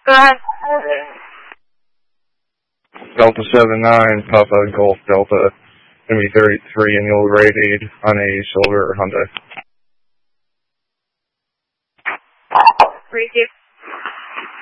Go ahead. Delta 79, Papa Golf Delta, ME33, and you'll rate aid on a Shoulder or Hyundai. Receive.